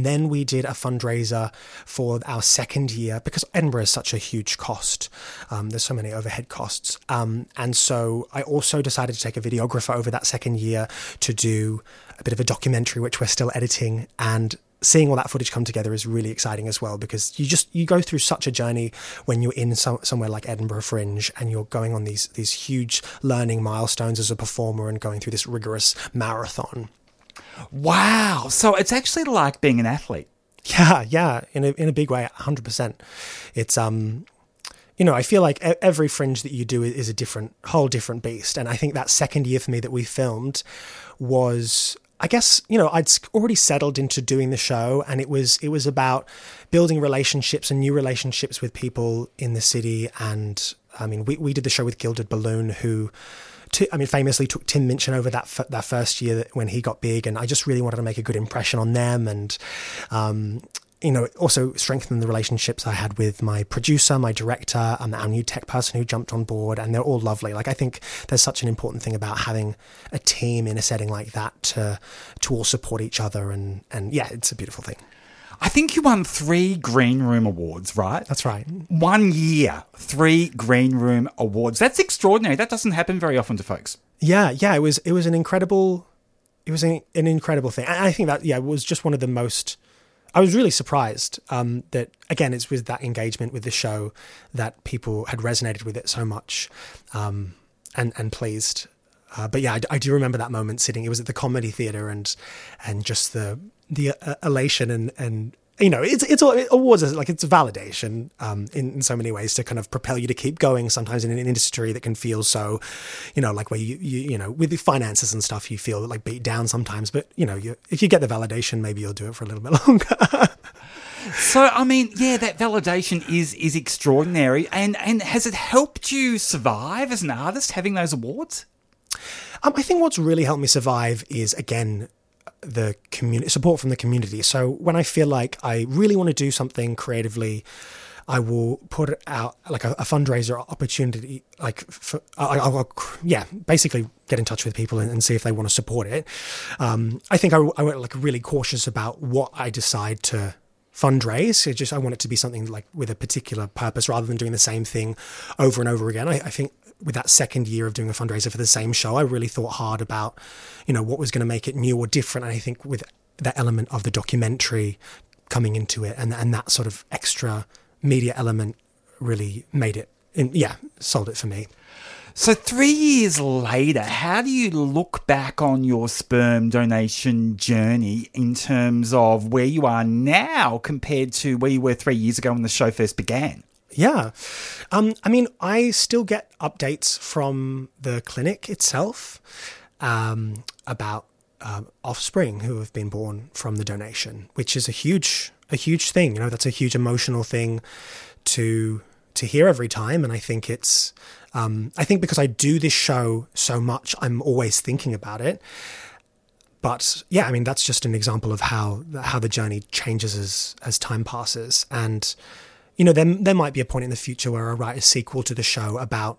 And then we did a fundraiser for our second year, because Edinburgh is such a huge cost. There's so many overhead costs. And so I also decided to take a videographer over that second year to do a bit of a documentary, which we're still editing. And seeing all that footage come together is really exciting as well, because you go through such a journey when you're in somewhere like Edinburgh Fringe, and you're going on these huge learning milestones as a performer and going through this rigorous marathon. Wow. So it's actually like being an athlete. Yeah, in a big way, 100%. It's I feel like every Fringe that you do is a whole different beast. And I think that second year for me that we filmed was, I guess, I'd already settled into doing the show, and it was about building relationships and new relationships with people in the city. And I mean, we did the show with Gilded Balloon, who, famously took Tim Minchin over that first year when he got big, and I just really wanted to make a good impression on them, and also strengthen the relationships I had with my producer, my director, and our new tech person who jumped on board, and they're all lovely. Like, I think there's such an important thing about having a team in a setting like that to all support each other, and yeah, it's a beautiful thing. I think you won 3 Green Room Awards, right? That's right. 1 year, 3 Green Room Awards. That's extraordinary. That doesn't happen very often to folks. Yeah. It was an incredible thing. And I think that, it was just one of the most, I was really surprised that, again, it's with that engagement with the show that people had resonated with it so much, and pleased. But yeah, I do remember that moment sitting. It was at the Comedy Theatre, and just the elation, and it's awards, like, it's validation in so many ways to kind of propel you to keep going. Sometimes in an industry that can feel so, like, where you with the finances and stuff, you feel like beat down sometimes. But if you get the validation, maybe you'll do it for a little bit longer. So, I mean, yeah, that validation is extraordinary. And has it helped you survive as an artist, having those awards? I think what's really helped me survive is, again, the community support from the community. So when I feel like I really want to do something creatively, I will put it out like a fundraiser opportunity. I'll basically get in touch with people and see if they want to support it. I think I went like really cautious about what I decide to fundraise. I want it to be something like with a particular purpose rather than doing the same thing over and over again. I think with that second year of doing a fundraiser for the same show, I really thought hard about, what was going to make it new or different. And I think with that element of the documentary coming into it and that sort of extra media element really made it, sold it for me. So 3 years later, how do you look back on your sperm donation journey in terms of where you are now compared to where you were 3 years ago when the show first began? Yeah. I still get updates from the clinic itself about offspring who have been born from the donation, which is a huge thing. That's a huge emotional thing to hear every time. And I think it's, I think because I do this show so much, I'm always thinking about it. But yeah, that's just an example of how the journey changes as time passes. And there might be a point in the future where I write a sequel to the show about,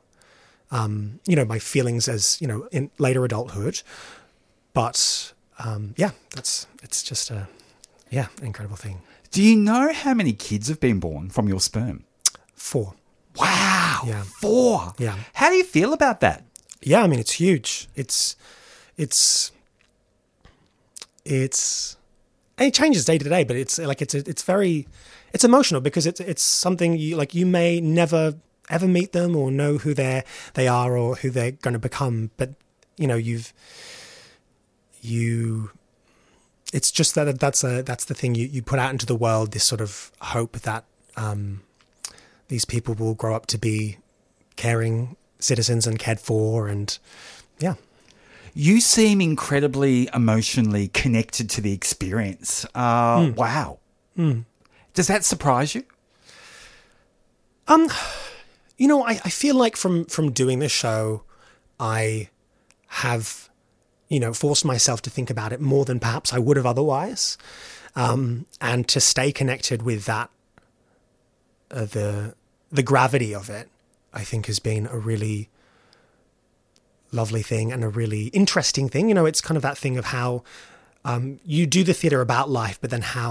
my feelings as, in later adulthood. But, it's just an incredible thing. Do you know how many kids have been born from your sperm? 4. Wow. Yeah. 4. Yeah. How do you feel about that? Yeah. It's huge. And it changes day to day, but it's emotional because it's something you may never ever meet them or know who they are or who they're going to become. But it's just that's the thing you put out into the world, this sort of hope that these people will grow up to be caring citizens and cared for, and yeah. You seem incredibly emotionally connected to the experience. Wow. Does that surprise you? I feel like from doing this show, I have, forced myself to think about it more than perhaps I would have otherwise. And to stay connected with that, the gravity of it, I think has been a really lovely thing and a really interesting thing. It's kind of that thing of how you do the theatre about life, but then how